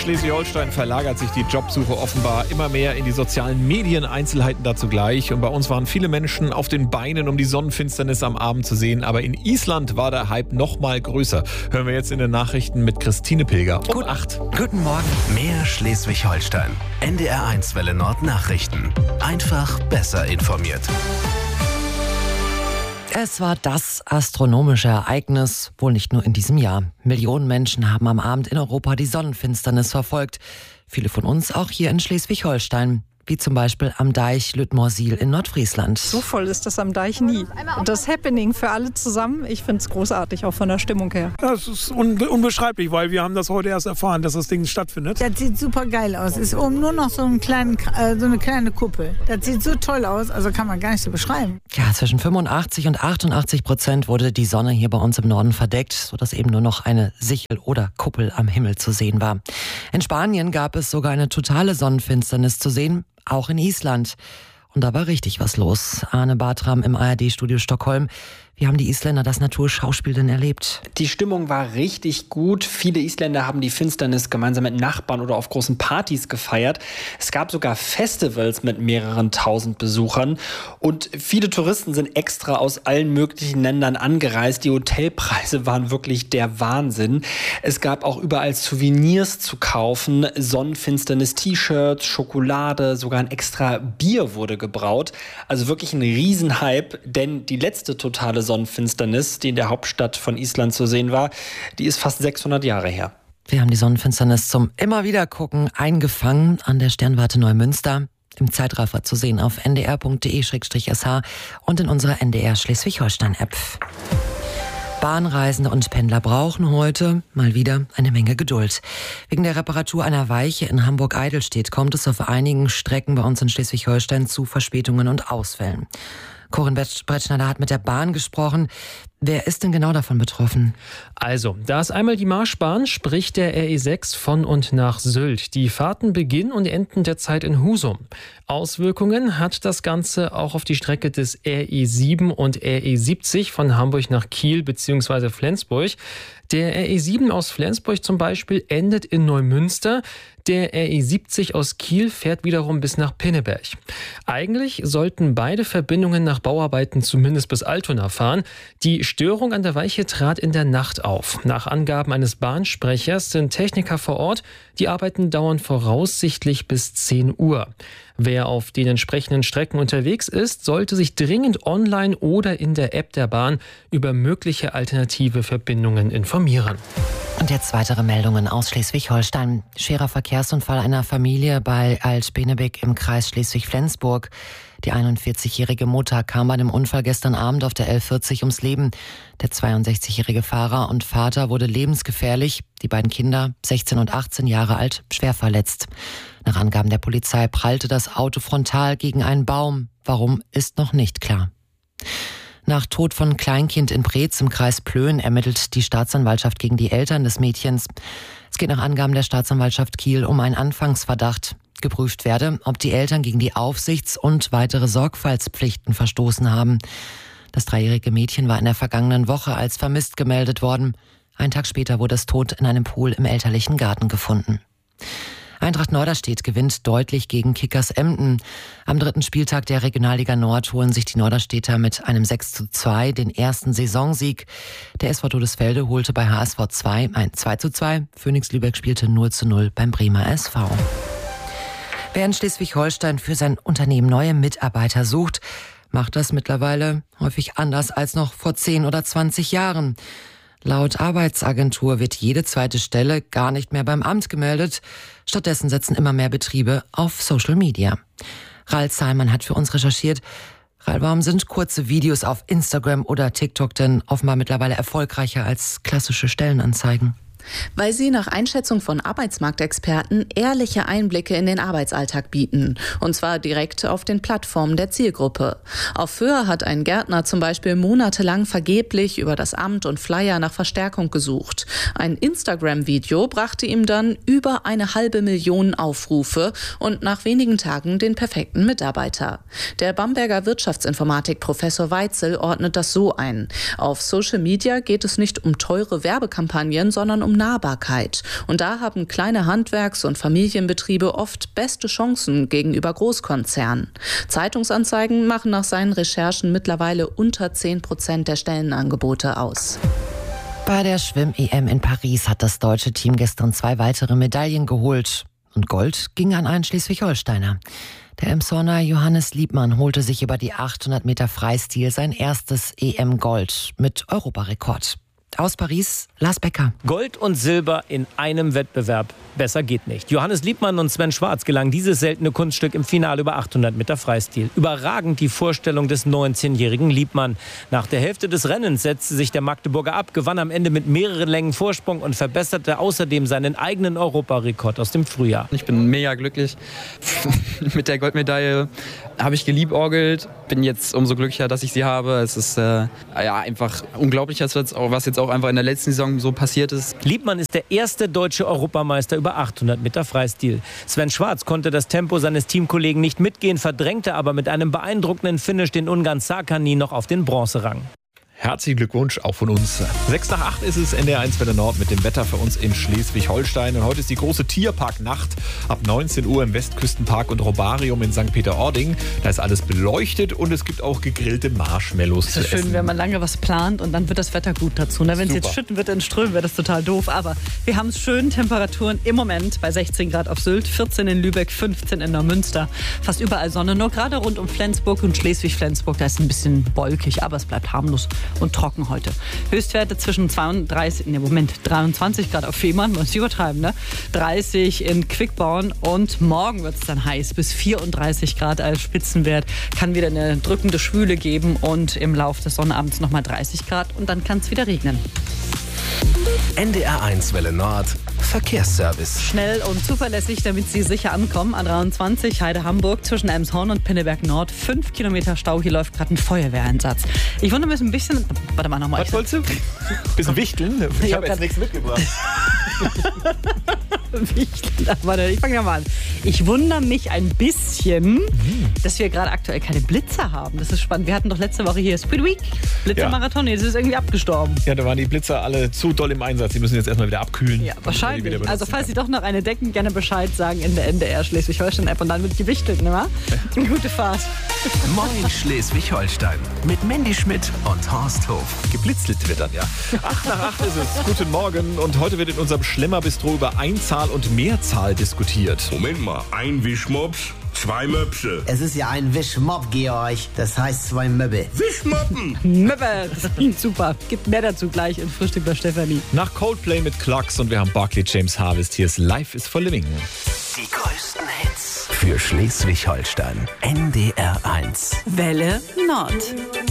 Schleswig-Holstein verlagert sich die Jobsuche offenbar immer mehr in die sozialen Medien. Einzelheiten dazu gleich. Und bei uns waren viele Menschen auf den Beinen, um die Sonnenfinsternis am Abend zu sehen. Aber in Island war der Hype noch mal größer. Hören wir jetzt in den Nachrichten mit Christine Pilger um 8. Guten Morgen. Mehr Schleswig-Holstein. NDR1 Welle Nord Nachrichten. Einfach besser informiert. Es war das astronomische Ereignis, wohl nicht nur in diesem Jahr. Millionen Menschen haben am Abend in Europa die Sonnenfinsternis verfolgt. Viele von uns auch hier in Schleswig-Holstein. Wie zum Beispiel am Deich Lüttmoorsiel in Nordfriesland. So voll ist das am Deich nie. Das Happening für alle zusammen, ich finde es großartig, auch von der Stimmung her. Das ist unbeschreiblich, weil wir haben das heute erst erfahren, dass das Ding stattfindet. Das sieht super geil aus. Ist oben nur noch so eine kleine Kuppel. Das sieht so toll aus, also kann man gar nicht so beschreiben. Ja, zwischen 85% und 88% wurde die Sonne hier bei uns im Norden verdeckt, sodass eben nur noch eine Sichel oder Kuppel am Himmel zu sehen war. In Spanien gab es sogar eine totale Sonnenfinsternis zu sehen. Auch in Island. Und da war richtig was los. Arne Bartram im ARD-Studio Stockholm. Wie haben die Isländer das Naturschauspiel denn erlebt? Die Stimmung war richtig gut. Viele Isländer haben die Finsternis gemeinsam mit Nachbarn oder auf großen Partys gefeiert. Es gab sogar Festivals mit mehreren tausend Besuchern. Und viele Touristen sind extra aus allen möglichen Ländern angereist. Die Hotelpreise waren wirklich der Wahnsinn. Es gab auch überall Souvenirs zu kaufen. Sonnenfinsternis-T-Shirts, Schokolade, sogar ein extra Bier wurde gebraut. Also wirklich ein Riesenhype, denn die letzte totale Sonnenfinsternis, die in der Hauptstadt von Island zu sehen war, die ist fast 600 Jahre her. Wir haben die Sonnenfinsternis zum Immer-Wieder-Gucken eingefangen an der Sternwarte Neumünster. Im Zeitraffer zu sehen auf ndr.de/sh und in unserer NDR Schleswig-Holstein-App. Bahnreisende und Pendler brauchen heute mal wieder eine Menge Geduld. Wegen der Reparatur einer Weiche in Hamburg-Eidelstedt kommt es auf einigen Strecken bei uns in Schleswig-Holstein zu Verspätungen und Ausfällen. Corinne Brettschneider hat mit der Bahn gesprochen. Wer ist denn genau davon betroffen? Also, da ist einmal die Marschbahn, sprich der RE6 von und nach Sylt. Die Fahrten beginnen und enden derzeit in Husum. Auswirkungen hat das Ganze auch auf die Strecke des RE7 und RE70 von Hamburg nach Kiel bzw. Flensburg. Der RE7 aus Flensburg zum Beispiel endet in Neumünster. Der RE70 aus Kiel fährt wiederum bis nach Pinneberg. Eigentlich sollten beide Verbindungen nach Bauarbeiten zumindest bis Altona fahren. Die Störung an der Weiche trat in der Nacht auf. Nach Angaben eines Bahnsprechers sind Techniker vor Ort. Die Arbeiten dauern voraussichtlich bis 10 Uhr. Wer auf den entsprechenden Strecken unterwegs ist, sollte sich dringend online oder in der App der Bahn über mögliche alternative Verbindungen informieren. Und jetzt weitere Meldungen aus Schleswig-Holstein. Schwerer Verkehrsunfall einer Familie bei Alt-Benebeck im Kreis Schleswig-Flensburg. Die 41-jährige Mutter kam bei dem Unfall gestern Abend auf der L40 ums Leben. Der 62-jährige Fahrer und Vater wurde lebensgefährlich. Die beiden Kinder, 16 und 18 Jahre alt, schwer verletzt. Nach Angaben der Polizei prallte das Auto frontal gegen einen Baum. Warum, ist noch nicht klar. Nach Tod von Kleinkind in Preetz im Kreis Plön ermittelt die Staatsanwaltschaft gegen die Eltern des Mädchens. Es geht nach Angaben der Staatsanwaltschaft Kiel um einen Anfangsverdacht. Geprüft werde, ob die Eltern gegen die Aufsichts- und weitere Sorgfaltspflichten verstoßen haben. Das 3-jährige Mädchen war in der vergangenen Woche als vermisst gemeldet worden. Einen Tag später wurde es tot in einem Pool im elterlichen Garten gefunden. Eintracht Norderstedt gewinnt deutlich gegen Kickers Emden. Am 3. Spieltag der Regionalliga Nord holen sich die Norderstedter mit einem 6:2 den ersten Saisonsieg. Der SV Todesfelde holte bei HSV 2 ein 2:2. Phoenix Lübeck spielte 0:0 beim Bremer SV. Wer in Schleswig-Holstein für sein Unternehmen neue Mitarbeiter sucht, macht das mittlerweile häufig anders als noch vor 10 oder 20 Jahren. Laut Arbeitsagentur wird jede zweite Stelle gar nicht mehr beim Amt gemeldet. Stattdessen setzen immer mehr Betriebe auf Social Media. Ralf Seimann hat für uns recherchiert. Ralf, warum sind kurze Videos auf Instagram oder TikTok denn offenbar mittlerweile erfolgreicher als klassische Stellenanzeigen? Weil sie nach Einschätzung von Arbeitsmarktexperten ehrliche Einblicke in den Arbeitsalltag bieten. Und zwar direkt auf den Plattformen der Zielgruppe. Auf Föhr hat ein Gärtner zum Beispiel monatelang vergeblich über das Amt und Flyer nach Verstärkung gesucht. Ein Instagram-Video brachte ihm dann über 500.000 Aufrufe und nach wenigen Tagen den perfekten Mitarbeiter. Der Bamberger Wirtschaftsinformatik-Professor Weitzel ordnet das so ein. Auf Social Media geht es nicht um teure Werbekampagnen, sondern um um Nahbarkeit. Und da haben kleine Handwerks- und Familienbetriebe oft beste Chancen gegenüber Großkonzernen. Zeitungsanzeigen machen nach seinen Recherchen mittlerweile unter 10% der Stellenangebote aus. Bei der Schwimm-EM in Paris hat das deutsche Team gestern 2 weitere Medaillen geholt. Und Gold ging an einen Schleswig-Holsteiner. Der Emshorner Johannes Liebmann holte sich über die 800 Meter Freistil sein erstes EM-Gold mit Europarekord. Aus Paris, Lars Becker. Gold und Silber in einem Wettbewerb. Besser geht nicht. Johannes Liebmann und Sven Schwarz gelang dieses seltene Kunststück im Finale über 800 Meter Freistil. Überragend die Vorstellung des 19-jährigen Liebmann. Nach der Hälfte des Rennens setzte sich der Magdeburger ab, gewann am Ende mit mehreren Längen Vorsprung und verbesserte außerdem seinen eigenen Europarekord aus dem Frühjahr. Ich bin mega glücklich. Mit der Goldmedaille habe ich geliebäugelt. Bin jetzt umso glücklicher, dass ich sie habe. Es ist einfach unglaublich, was jetzt auch einfach in der letzten Saison so passiert ist. Liebmann ist der erste deutsche Europameister über 800 Meter Freistil. Sven Schwarz konnte das Tempo seines Teamkollegen nicht mitgehen, verdrängte aber mit einem beeindruckenden Finish den Ungarn Sarkany noch auf den Bronzerang. Herzlichen Glückwunsch auch von uns. 7:06 ist es, NDR 1 Welle Nord mit dem Wetter für uns in Schleswig-Holstein. Und heute ist die große Tierparknacht ab 19 Uhr im Westküstenpark und Robarium in St. Peter-Ording. Da ist alles beleuchtet und es gibt auch gegrillte Marshmallows zu essen. Das ist schön, wenn man lange was plant und dann wird das Wetter gut dazu. Wenn es jetzt schütten wird in Strömen, wäre das total doof. Aber wir haben es schön, Temperaturen im Moment bei 16 Grad auf Sylt, 14 in Lübeck, 15 in Neumünster. Fast überall Sonne, nur gerade rund um Flensburg und Schleswig-Flensburg, da ist ein bisschen wolkig, aber es bleibt harmlos und trocken heute. Höchstwerte zwischen 23 Grad auf Fehmarn, muss ich übertreiben, ne? 30 in Quickborn und morgen wird es dann heiß, bis 34 Grad als Spitzenwert. Kann wieder eine drückende Schwüle geben und im Laufe des Sonnabends nochmal 30 Grad und dann kann es wieder regnen. NDR 1 Welle Nord Verkehrsservice. Schnell und zuverlässig, damit Sie sicher ankommen. A23 Heide-Hamburg zwischen Elmshorn und Pinneberg Nord. 5 Kilometer Stau. Hier läuft gerade ein Feuerwehreinsatz. Ich wundere mich ein bisschen... Warte mal nochmal. Was wolltest du? Bisschen wichteln? Ich habe jetzt nichts mitgebracht. Warte, ich fange ja mal an. Ich wundere mich ein bisschen, dass wir gerade aktuell keine Blitzer haben. Das ist spannend. Wir hatten doch letzte Woche hier Speed Week, Blitzermarathon. Ja. Das ist irgendwie abgestorben. Ja, da waren die Blitzer alle zu doll im Einsatz. Die müssen jetzt erstmal wieder abkühlen. Ja, wahrscheinlich. Also falls Sie doch noch eine decken, gerne Bescheid sagen in der NDR Schleswig-Holstein-App und dann wird gewichtet, ne? Ja. Gute Fahrt. Moin Schleswig-Holstein mit Mandy Schmidt und Horst Hof. Geblitzelt wird dann, ja. 7:08 ist es. Guten Morgen. Und heute wird in unserem Schlemmerbistro über Einzahl und Mehrzahl diskutiert. Moment mal, ein Wischmops, 2 Möpse. Es ist ja ein Wischmopp, Georg. Das heißt 2 Möbbe. Wischmoppen! Möbbe, das klingt super. Gibt mehr dazu gleich in Frühstück bei Stefanie. Nach Coldplay mit Clocks und wir haben Barclay James Harvest. Hier ist Life is for Living. Die größten Hits für Schleswig-Holstein. NDR 1 Welle Nord.